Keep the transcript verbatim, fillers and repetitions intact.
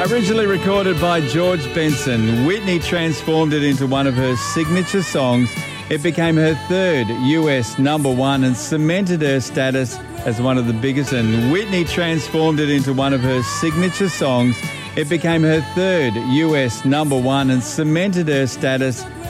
Originally recorded by George Benson, Whitney transformed it into one of her signature songs. It became her third U S number one and cemented her status as one of the biggest. And Whitney transformed it into one of her signature songs. It became her third U S number one and cemented her status